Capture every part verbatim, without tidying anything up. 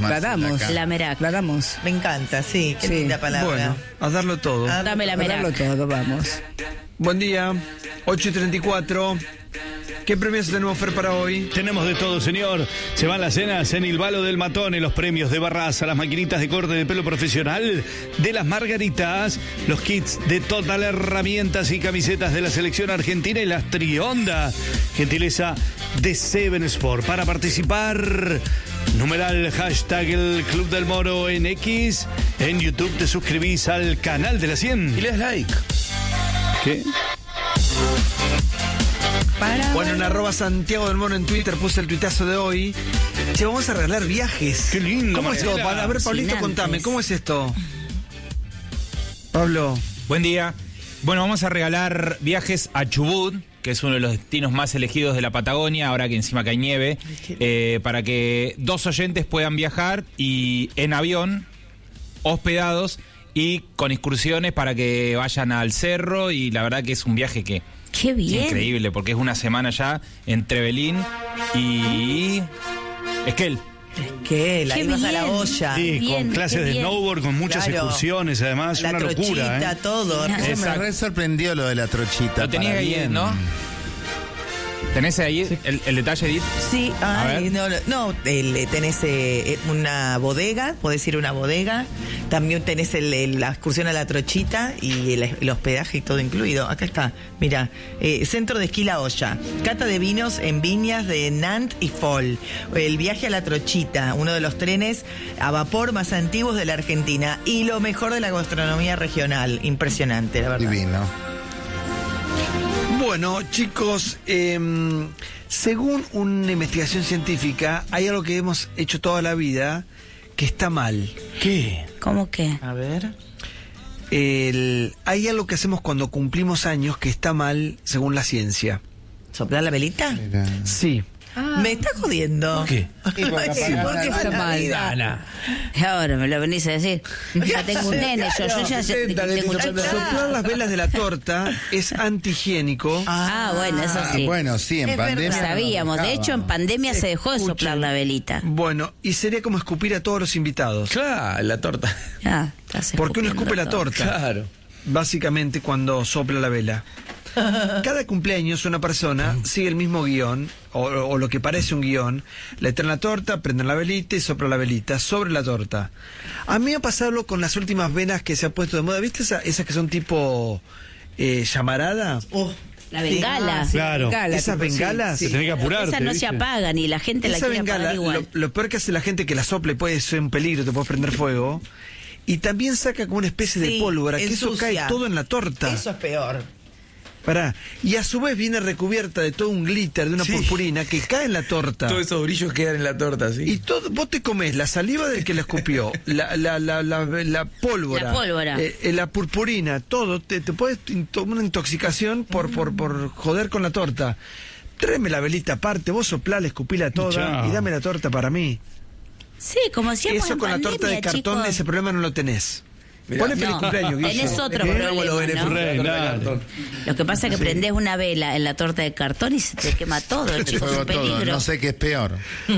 más. La damos. acá. La Merak. La damos. Me encanta, sí, qué Sí. linda palabra. Bueno, a darlo todo. Ah, Dame la A darlo Merak. todo, vamos. Buen día, ocho y treinta y cuatro. ¿Qué premios tenemos, Fer, para hoy? Tenemos de todo, señor. Se van las cenas en el Balo del Matón, en los premios de Barraza, las maquinitas de corte de pelo profesional de las Margaritas, los kits de Total Herramientas y camisetas de la selección argentina y las Trionda, gentileza de Seven Sport. Para participar, numeral hashtag el Club del Moro en X. En YouTube te suscribís al canal de la cien. Y le das like. ¿Qué? Para. Bueno, en arroba Santiago del Mono en Twitter puse el tuitazo de hoy. Che, vamos a regalar viajes. Qué lindo, ¿Cómo es Marcela. esto? A ver, Pablito, Fascinantes. contame, ¿cómo es esto? Pablo. Buen día. Bueno, vamos a regalar viajes a Chubut, que es uno de los destinos más elegidos de la Patagonia, ahora que encima que hay nieve, eh, para que dos oyentes puedan viajar y en avión, hospedados y con excursiones para que vayan al cerro, y la verdad que es un viaje que Qué es bien. increíble, porque es una semana ya entre Belín y Esquel. ¿Qué? La Qué ibas a la bien. olla. Sí, Bien, con clases qué de bien. snowboard, con muchas Claro. excursiones, además, La una trochita, locura, ¿eh? todo. No. Eso me Exacto. re sorprendió lo de la trochita. Lo tenía para ahí, bien. ¿no? ¿Tenés ahí el, el detalle, Edith? Sí, ay, ver. no, no, no, el- tenés eh, una bodega, podés ir a una bodega, también tenés el- el- la excursión a la trochita y el, el hospedaje y todo incluido. Acá está, mira, eh, centro de esquí La Olla, cata de vinos en viñas de Nantes y Fol, el viaje a la trochita, uno de los trenes a vapor más antiguos de la Argentina y lo mejor de la gastronomía regional, impresionante, la verdad. Divino. Bueno, chicos, eh, según una investigación científica, hay algo que hemos hecho toda la vida que está mal. ¿Qué? ¿Cómo qué? A ver. El- hay algo que hacemos cuando cumplimos años que está mal según la ciencia. ¿Soplar la velita? Mira. Sí. Me está jodiendo. ¿Qué? Y porque Ay, apagar ¿por qué la está luz. mal? Ahora me lo venís a decir. Ya tengo un nene, yo, yo ya Setenta, tengo un Soplar chico. las velas de la torta es antihigiénico. Ah, bueno, eso Ah, sí. bueno, sí, en Es pandemia. verdad. no Sabíamos, de dejábamos. hecho en pandemia se dejó de soplar Escuchen. la velita. Bueno, y sería como escupir a todos los invitados. Claro, la torta. Ah, estás Porque uno escupe escupiendo la todo. torta, Claro. básicamente cuando sopla la vela. Cada cumpleaños una persona sigue el mismo guión, o, o lo que parece un guión, le traen la torta, prenden la velita y sopla la velita sobre la torta. A mí me ha pasado con las últimas velas que se han puesto de moda, ¿viste esa- esas que son tipo eh, llamarada? Oh, La bengala. sí. Claro. Bengala, Esas tipo, sí, bengalas. Se sí. tenés que apurarte. Esa no se ¿viste? apaga ni la gente la Esa quiere bengala, apagar igual. lo, lo peor que hace la gente que la sopla y puede ser un peligro, te puede prender fuego. Y también saca como una especie de Sí, pólvora, que eso ensucia. cae todo en la torta. Eso es peor. Pará. Y a su vez viene recubierta de todo un glitter, de una Sí. purpurina, que cae en la torta. Todos esos brillos quedan en la torta, ¿sí? Y todo, vos te comés la saliva del que la escupió, la, la, la, la, la pólvora, La pólvora. eh, eh, la purpurina, todo, te, te puedes tomar una intoxicación por, por, por joder con la torta. Tráeme la velita aparte, vos soplala, escupila toda Chao. y dame la torta para mí. Sí, como hacíamos Eso en con la torta de pandemia, cartón, chicos. ese problema no lo tenés. Mirá. Ponle feliz No, cumpleaños, Guille. tenés otro ¿Eh? problema, Como los ¿no? beneficios de la torta de Re, cartón. Lo que pasa es que prendés una vela en la torta de cartón y se te quema todo, Te chicos, fuego un todo, peligro. no sé qué es peor.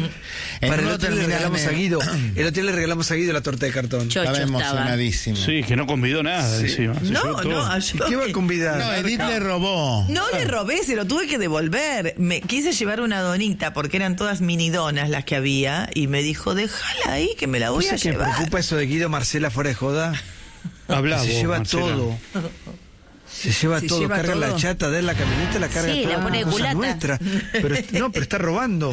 En Para el uno otro le terminar regalamos en- a Guido. El otro día le regalamos a Guido la torta de cartón. Chocho Estaba estaba. emocionadísimo. Sí, que no convidó nada encima. Se llevó No, todo. no, ¿Y yo qué va a convidar? No, Edith le robó. no le robé, se lo tuve que devolver. Me quise llevar una donita porque eran todas mini donas las que había y me dijo, déjala ahí que me la voy ¿Vos a sabés que me llevar. preocupa eso de Guido Marcela fuera de joda? Hablá Se vos, lleva Marcela. todo. Se lleva Se todo, lleva carga todo. la chata de la camioneta, la carga Sí, toda la pone de cosa culata. nuestra. Pero no, pero está robando.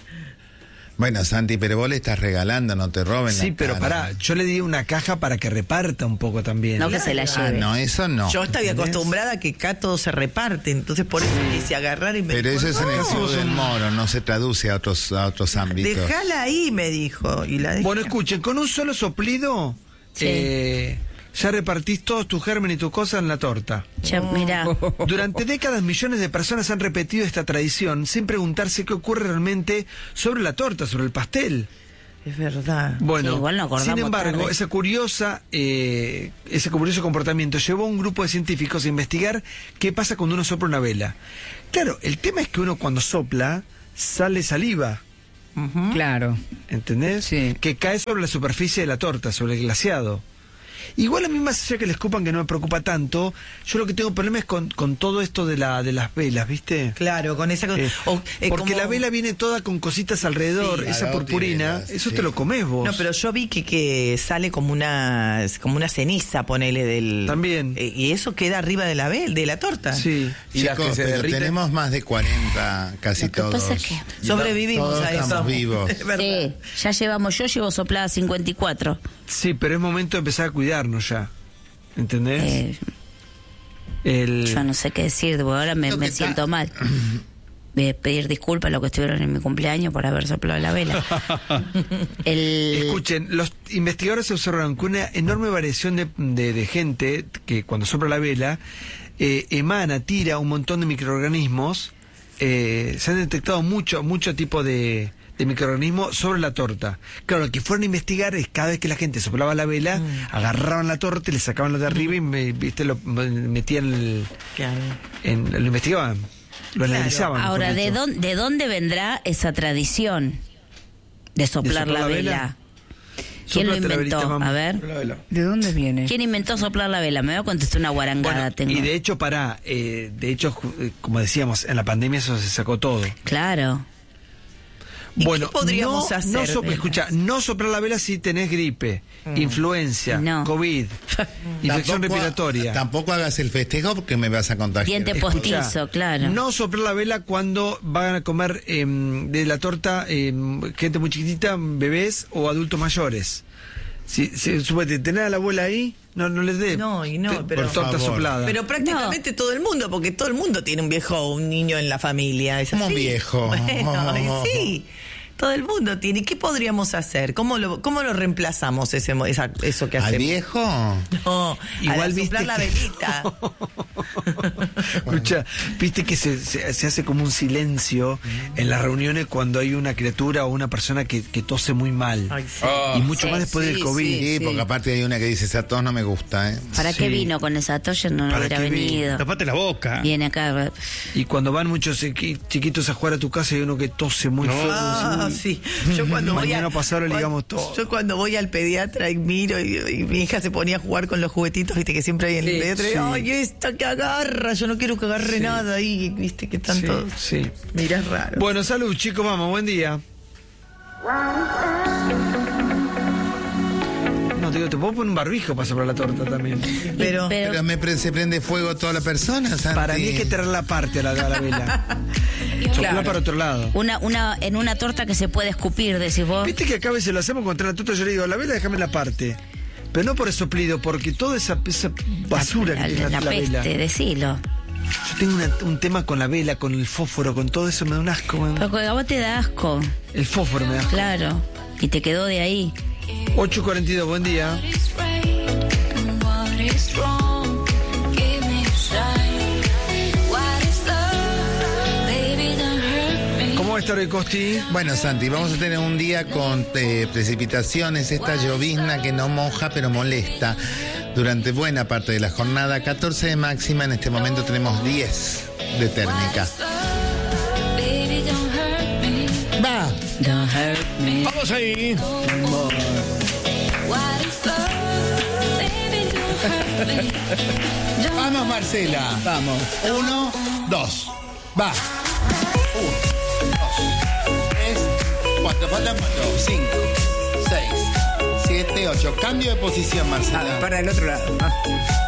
Bueno, Santi, pero vos le estás regalando, no te roben Sí, la pero cara. pará, yo le di una caja para que reparta un poco también. No que se la Ah, lleve. no, eso no. Yo estaba ¿Entendés? acostumbrada a que acá todo se reparte, entonces por eso quise agarrar y me Pero dijo, eso es en el "No, Club del Moro, no se traduce a otros, a otros ámbitos. Dejala ahí, me dijo. Y la dejé. Bueno, escuchen, con un solo soplido Sí. eh, ya repartís todos tus gérmenes y tus cosas en la torta. Ya, mirá. Durante décadas millones de personas han repetido esta tradición sin preguntarse qué ocurre realmente sobre la torta, sobre el pastel. Es verdad. Bueno, Sí, igual nos acordamos sin embargo, tarde. esa curiosa, eh, ese curioso comportamiento llevó a un grupo de científicos a investigar qué pasa cuando uno sopla una vela. Claro, el tema es que uno cuando sopla sale saliva. Claro. ¿Entendés? Sí. Que cae sobre la superficie de la torta, sobre el glaseado. Igual a mí, más allá que le escupan, que no me preocupa tanto, yo lo que tengo problema es con, con todo esto de la de las velas, ¿viste? Claro, con esa cosa. Eh, o, eh, porque como- la vela viene toda con cositas alrededor, Sí, esa claro, purpurina, tiene, eso sí. te lo comes vos. No, pero yo vi que, que sale como una como una ceniza, ponele del. También. Eh, y eso queda arriba de la vel, de la torta. Sí. Y las Chicos, que se pero derriten. tenemos más de cuarenta, casi Lo que todos. pasa es que- Sobrevivimos Todos a eso. estamos vivos. Es verdad. Sí, ya llevamos, yo llevo soplada cincuenta y cuatro. Sí, pero es momento de empezar a cuidarnos ya. ¿Entendés? Eh, El... yo no sé qué decir, porque ahora me, Lo me que siento ta- mal. Voy a pedir disculpas a los que estuvieron en mi cumpleaños por haber soplado la vela. El, Escuchen, los investigadores observaron que una enorme variación de, de- de gente que cuando sopla la vela eh, emana, tira un montón de microorganismos. Eh, se han detectado mucho, mucho tipo de, de microorganismos sobre la torta. Claro, lo que fueron a investigar es cada vez que la gente soplaba la vela, agarraban la torta y le sacaban lo de arriba y me, viste, lo metían el- Claro. en, lo investigaban, lo Claro. analizaban. mejor ahora, ¿de dicho. dónde, ¿de dónde vendrá esa tradición de soplar, soplar la la vela? vela? ¿Quién lo Soplate la velita, inventó? mamá. A ver. La vela. ¿De dónde viene? ¿Quién inventó soplar la vela? Me voy a contestar una guarangada. Bueno, tengo. y de hecho, para, eh, de hecho, ju- eh, como decíamos, en la pandemia eso se sacó todo. Claro. ¿Y Bueno, qué podríamos no, hacer, no sopla- velas? escucha, no soplar la vela si tenés gripe, influencia, No. COVID, infección Tampoco- respiratoria. Tampoco hagas el festejo porque me vas a contagiar. Diente Escuchá, postizo, claro. No soplar la vela cuando van a comer em, de la torta em, gente muy chiquitita, bebés o adultos mayores. Si, si suponete, tenés a la abuela ahí, no, no les dé No, y no, te- pero- torta Por favor. soplada. Pero prácticamente todo el mundo, porque todo el mundo tiene un viejo o un niño en la familia. ¿Es Como así? un viejo. Bueno, y sí. Todo el mundo tiene. ¿Y qué podríamos hacer? ¿Cómo lo, cómo lo reemplazamos ese, mo- esa- eso que ¿Al hacemos? viejo? No, Igual al viste soplar la que- velita. Escucha, viste que se, se- se hace como un silencio en las reuniones cuando hay una criatura o una persona que, que tose muy mal. Ay, sí. Y mucho Sí, más después sí, del COVID. Sí, porque aparte hay una que dice, esa tos no me gusta, ¿eh? ¿Para Sí. qué vino con esa tos? Yo no ¿Para hubiera qué vino? venido. Tapate la boca. Viene acá. Y cuando van muchos chiqui- chiquitos a jugar a tu casa y hay uno que tose muy fuerte. Ah, sí. Yo cuando voy Mañana a, pasado le cuan- digamos todo. Yo cuando voy al pediatra y miro y, y mi hija se ponía a jugar con los juguetitos, viste que siempre hay en el Sí, pediatra. y, sí. Ay, esta que agarra, yo no quiero que agarre nada ahí, viste que están Sí, todos. sí. Mira, es raro. Bueno, salud chicos, vamos, buen día. No, te digo, te puedo poner un barbijo para soplar la torta también. pero, pero- Pero me pre- se prende fuego toda la persona, Santi. Para mí hay que tener la parte a la, a la vela. Soplar para otro lado. Una, una, en una torta que se puede escupir, decís vos. Viste que acá a veces lo hacemos contra la torta, yo le digo, la vela déjame la parte. Pero no por el soplido, porque toda esa, esa basura la, que tiene la, la, la vela. peste, decilo. Yo tengo una- un tema con la vela, con el fósforo, con todo eso, me da un asco. me- Pero a vos te da asco, El fósforo me da asco. claro. Y te quedó de ahí. ocho cuarenta y dos, buen día. ¿Cómo va a estar el Costi? Bueno, Santi, vamos a tener un día con eh, precipitaciones, esta llovizna que no moja pero molesta durante buena parte de la jornada. catorce de máxima, en este momento tenemos diez de térmica. Va. Don't hurt me. Vamos ahí. Vamos, Marcela. Vamos. Uno, dos. Va. Uno, dos, tres, cuatro. Faltan cuatro, cinco, seis, siete, ocho. Cambio de posición, Marcela. Ah, para el otro lado. Ah.